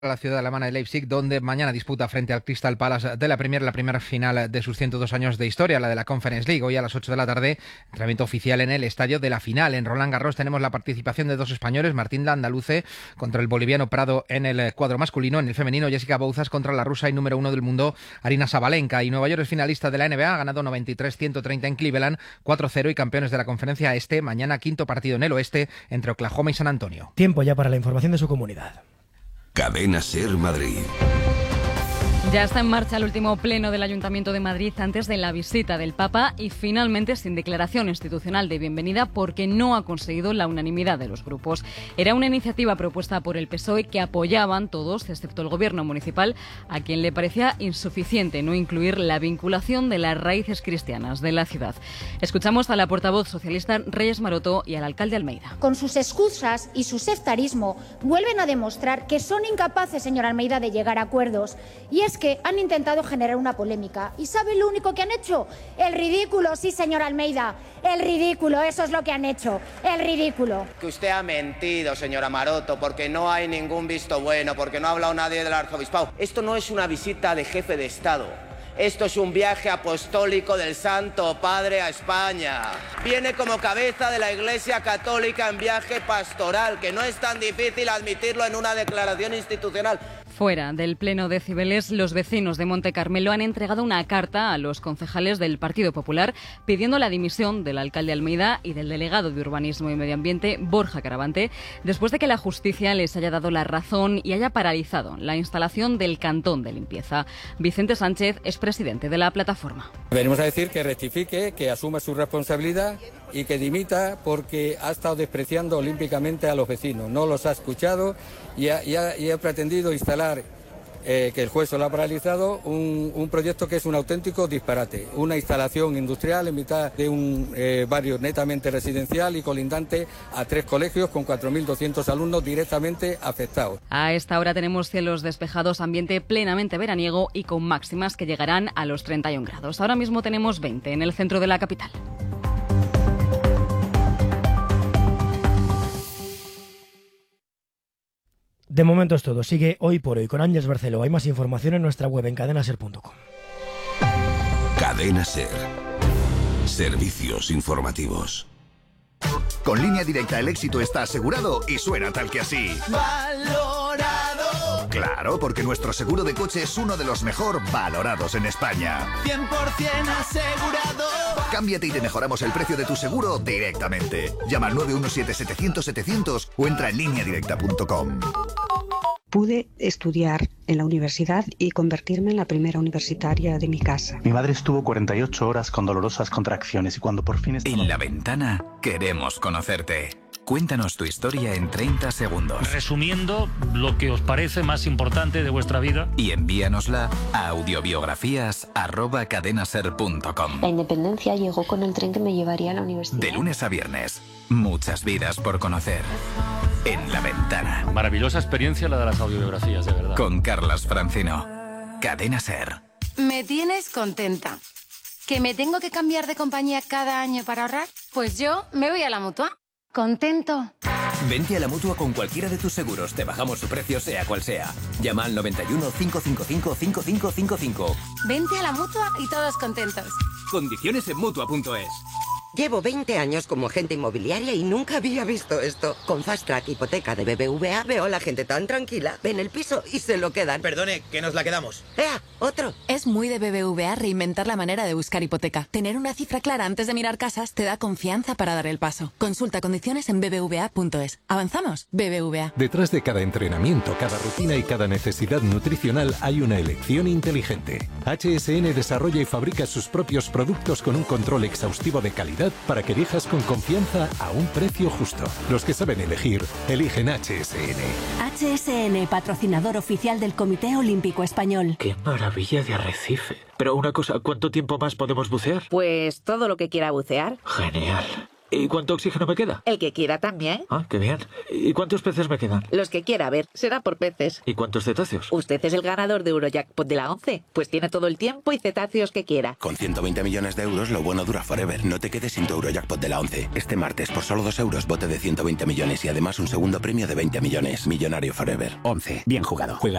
la ciudad alemana de Leipzig, donde mañana disputa frente al Crystal Palace de la primera final de sus 102 años de historia, la de la Conference League. Hoy a las 8 de la tarde, entrenamiento oficial en el estadio de la final. En Roland Garros tenemos la participación de dos españoles, Martín Landaluce contra el boliviano Prado en el cuadro masculino. En el femenino, Jessica Bouzas contra la rusa y número 1 del mundo, Aryna Sabalenka. Y Nueva York es finalista de la NBA, ha ganado 93-130 en Cleveland, 4-0 y campeones de la conferencia este. Mañana quinto partido en el oeste entre Oklahoma y San Antonio. Tiempo ya para la información de su comunidad. Cadena Ser Madrid. Ya está en marcha el último pleno del Ayuntamiento de Madrid antes de la visita del Papa y finalmente sin declaración institucional de bienvenida porque no ha conseguido la unanimidad de los grupos. Era una iniciativa propuesta por el PSOE que apoyaban todos, excepto el gobierno municipal, a quien le parecía insuficiente no incluir la vinculación de las raíces cristianas de la ciudad. Escuchamos a la portavoz socialista Reyes Maroto y al alcalde Almeida. Con sus excusas y su sectarismo vuelven a demostrar que son incapaces, señor Almeida, de llegar a acuerdos. Y es que han intentado generar una polémica. ¿Y sabe lo único que han hecho? El ridículo, sí, señor Almeida. El ridículo, eso es lo que han hecho. El ridículo. Que usted ha mentido, señora Maroto, porque no hay ningún visto bueno, porque no ha hablado nadie del arzobispado. Esto no es una visita de jefe de Estado. Esto es un viaje apostólico del Santo Padre a España. Viene como cabeza de la Iglesia Católica en viaje pastoral, que no es tan difícil admitirlo en una declaración institucional. Fuera del Pleno de Cibeles, los vecinos de Monte Carmelo han entregado una carta a los concejales del Partido Popular pidiendo la dimisión del alcalde Almeida y del delegado de Urbanismo y Medio Ambiente, Borja Caravante, después de que la justicia les haya dado la razón y haya paralizado la instalación del cantón de limpieza. Vicente Sánchez es presidente de la plataforma. Venimos a decir que rectifique, que asuma su responsabilidad y que dimita porque ha estado despreciando olímpicamente a los vecinos. No los ha escuchado y ha pretendido instalar, que el juez lo ha paralizado, un proyecto que es un auténtico disparate. Una instalación industrial en mitad de un barrio netamente residencial y colindante a 3 colegios con 4.200 alumnos directamente afectados. A esta hora tenemos cielos despejados, ambiente plenamente veraniego y con máximas que llegarán a los 31 grados. Ahora mismo tenemos 20 en el centro de la capital. De momento es todo. Sigue Hoy por Hoy con Ángeles Barceló. Hay más información en nuestra web en cadenaser.com. Cadena Ser. Servicios informativos. Con Línea Directa el éxito está asegurado y suena tal que así. ¡Valorado! Claro, porque nuestro seguro de coche es uno de los mejor valorados en España. 100% asegurado. Cámbiate y te mejoramos el precio de tu seguro directamente. Llama al 917-700-700 o entra en lineadirecta.com. Pude estudiar en la universidad y convertirme en la primera universitaria de mi casa. Mi madre estuvo 48 horas con dolorosas contracciones y cuando por fin... En La Ventana queremos conocerte. Cuéntanos tu historia en 30 segundos. Resumiendo lo que os parece más importante de vuestra vida. Y envíanosla a audiobiografías@cadenaser.com. La independencia llegó con el tren que me llevaría a la universidad. De lunes a viernes, muchas vidas por conocer. En La Ventana. Maravillosa experiencia la de las audiobiografías, de verdad. Con Carlas Francino. Cadena Ser. Me tienes contenta. ¿Que me tengo que cambiar de compañía cada año para ahorrar? Pues yo me voy a la Mutua. ¿Contento? Vente a la Mutua con cualquiera de tus seguros. Te bajamos su precio sea cual sea. Llama al 91 555 5555. Vente a la Mutua y todos contentos. Condiciones en Mutua.es. Llevo 20 años como agente inmobiliaria y nunca había visto esto. Con Fast Track Hipoteca de BBVA veo a la gente tan tranquila. Ven el piso y se lo quedan. Perdone, que nos la quedamos. ¡Ea! ¡Otro! Es muy de BBVA reinventar la manera de buscar hipoteca. Tener una cifra clara antes de mirar casas te da confianza para dar el paso. Consulta condiciones en bbva.es. ¿Avanzamos? BBVA. Detrás de cada entrenamiento, cada rutina y cada necesidad nutricional hay una elección inteligente. HSN desarrolla y fabrica sus propios productos con un control exhaustivo de calidad para que elijas con confianza a un precio justo. Los que saben elegir, eligen HSN. HSN, patrocinador oficial del Comité Olímpico Español. ¡Qué maravilla de arrecife! Pero una cosa, ¿cuánto tiempo más podemos bucear? Pues todo lo que quiera bucear. Genial. ¿Y cuánto oxígeno me queda? El que quiera también. Ah, qué bien. ¿Y cuántos peces me quedan? Los que quiera, a ver, será por peces. ¿Y cuántos cetáceos? Usted es el ganador de Eurojackpot de la 11. Pues tiene todo el tiempo y cetáceos que quiera. Con 120 millones de euros, lo bueno dura forever. No te quedes sin tu Eurojackpot de la 11. Este martes, por solo 2 euros, bote de 120 millones y además un segundo premio de 20 millones. Millonario forever. 11. Bien jugado. Juega